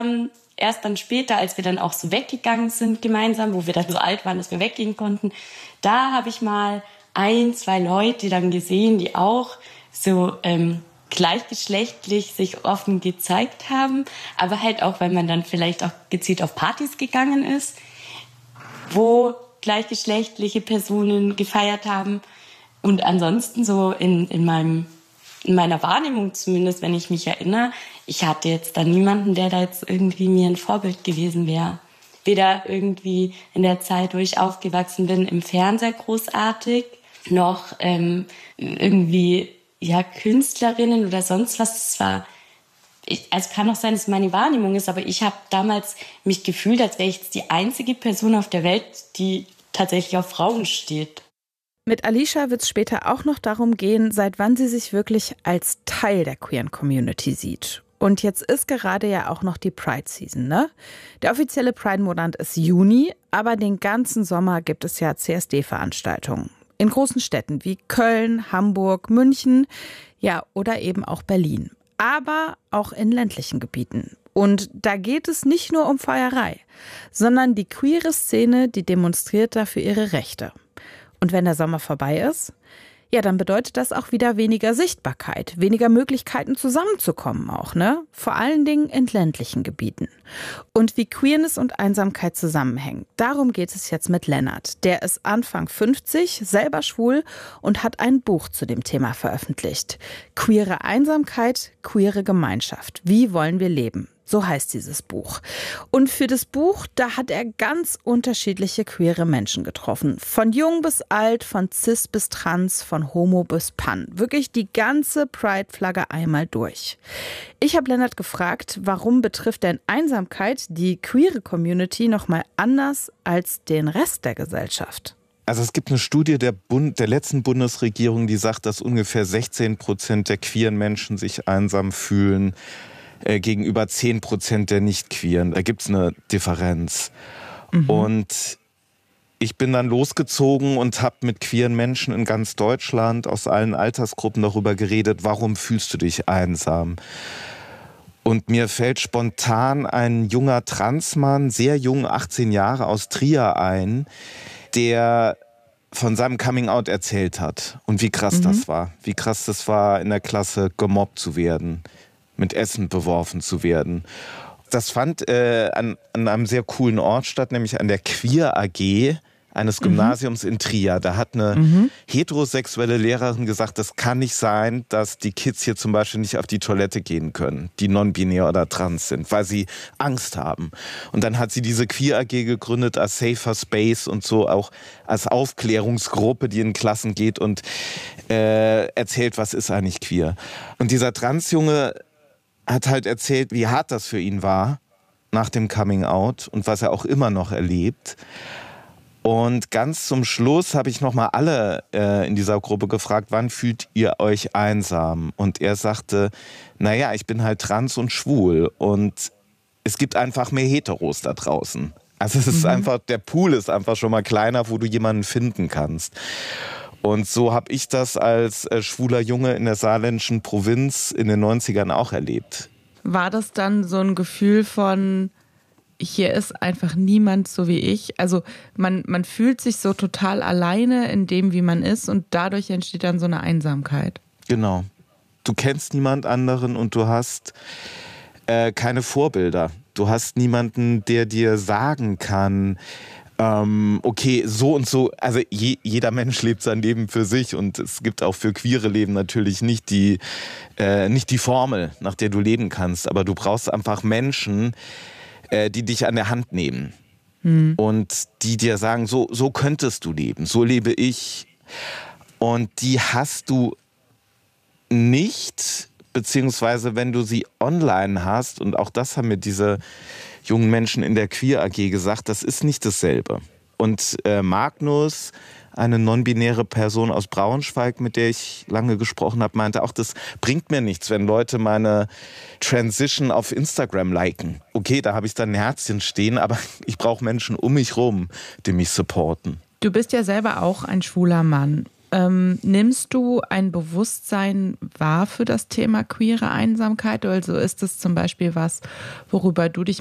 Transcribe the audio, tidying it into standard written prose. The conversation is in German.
Erst dann später, als wir dann auch so weggegangen sind gemeinsam, wo wir dann so alt waren, dass wir weggehen konnten, da habe ich mal 2 Leute dann gesehen, die auch so gleichgeschlechtlich sich offen gezeigt haben, aber halt auch, weil man dann vielleicht auch gezielt auf Partys gegangen ist, wo gleichgeschlechtliche Personen gefeiert haben. Und ansonsten so in meiner Wahrnehmung zumindest, wenn ich mich erinnere, ich hatte jetzt da niemanden, der da jetzt irgendwie mir ein Vorbild gewesen wäre. Weder irgendwie in der Zeit, wo ich aufgewachsen bin, im Fernseher großartig, noch irgendwie Künstlerinnen oder sonst was. Das war, also kann auch sein, dass es meine Wahrnehmung ist, aber ich habe damals mich gefühlt, als wäre ich jetzt die einzige Person auf der Welt, die tatsächlich auf Frauen steht. Mit Alicia wird es später auch noch darum gehen, seit wann sie sich wirklich als Teil der queeren Community sieht. Und jetzt ist gerade ja auch noch die Pride-Season, ne? Der offizielle Pride-Monat ist Juni, aber den ganzen Sommer gibt es ja CSD-Veranstaltungen. In großen Städten wie Köln, Hamburg, München, ja, oder eben auch Berlin. Aber auch in ländlichen Gebieten. Und da geht es nicht nur um Feierei, sondern die queere Szene, die demonstriert da für ihre Rechte. Und wenn der Sommer vorbei ist, ja, dann bedeutet das auch wieder weniger Sichtbarkeit, weniger Möglichkeiten zusammenzukommen auch, ne? Vor allen Dingen in ländlichen Gebieten. Und wie Queerness und Einsamkeit zusammenhängen, darum geht es jetzt mit Lennart. Der ist Anfang 50, selber schwul und hat ein Buch zu dem Thema veröffentlicht. Queere Einsamkeit, queere Gemeinschaft. Wie wollen wir leben? So heißt dieses Buch. Und für das Buch, da hat er ganz unterschiedliche queere Menschen getroffen. Von jung bis alt, von cis bis trans, von homo bis pan. Wirklich die ganze Pride-Flagge einmal durch. Ich habe Lennart gefragt, warum betrifft denn Einsamkeit die queere Community nochmal anders als den Rest der Gesellschaft? Also es gibt eine Studie der letzten Bundesregierung, die sagt, dass ungefähr 16% der queeren Menschen sich einsam fühlen, gegenüber 10% der Nicht-Queeren. Da gibt es eine Differenz. Und ich bin dann losgezogen und habe mit queeren Menschen in ganz Deutschland aus allen Altersgruppen darüber geredet, warum fühlst du dich einsam? Und mir fällt spontan ein junger Transmann, sehr jung, 18 Jahre, aus Trier ein, der von seinem Coming-out erzählt hat. Und wie krass das war. Wie krass das war, in der Klasse gemobbt zu werden, mit Essen beworfen zu werden. Das fand an einem sehr coolen Ort statt, nämlich an der Queer AG eines Gymnasiums in Trier. Da hat eine heterosexuelle Lehrerin gesagt, das kann nicht sein, dass die Kids hier zum Beispiel nicht auf die Toilette gehen können, die non-binär oder trans sind, weil sie Angst haben. Und dann hat sie diese Queer AG gegründet als Safer Space und so auch als Aufklärungsgruppe, die in Klassen geht und erzählt, was ist eigentlich queer. Und dieser Transjunge hat halt erzählt, wie hart das für ihn war nach dem Coming-out und was er auch immer noch erlebt. Und ganz zum Schluss habe ich nochmal alle in dieser Gruppe gefragt, wann fühlt ihr euch einsam? Und er sagte, naja, ich bin halt trans und schwul und es gibt einfach mehr Heteros da draußen. Also es ist einfach, der Pool ist einfach schon mal kleiner, wo du jemanden finden kannst. Und so habe ich das als schwuler Junge in der saarländischen Provinz in den 90ern auch erlebt. War das dann so ein Gefühl von, hier ist einfach niemand so wie ich? Also man fühlt sich so total alleine in dem, wie man ist und dadurch entsteht dann so eine Einsamkeit. Genau. Du kennst niemand anderen und du hast keine Vorbilder. Du hast niemanden, der dir sagen kann, okay, so und so, also jeder Mensch lebt sein Leben für sich und es gibt auch für queere Leben natürlich nicht die Formel, nach der du leben kannst, aber du brauchst einfach Menschen, die dich an der Hand nehmen und die dir sagen, so könntest du leben, so lebe ich und die hast du nicht, beziehungsweise wenn du sie online hast und auch das haben mir diese jungen Menschen in der Queer AG gesagt, das ist nicht dasselbe. Und Magnus, eine non-binäre Person aus Braunschweig, mit der ich lange gesprochen habe, meinte auch, das bringt mir nichts, wenn Leute meine Transition auf Instagram liken. Okay, da habe ich dann ein Herzchen stehen, aber ich brauche Menschen um mich rum, die mich supporten. Du bist ja selber auch ein schwuler Mann. Nimmst du ein Bewusstsein wahr für das Thema queere Einsamkeit? Also ist es zum Beispiel was, worüber du dich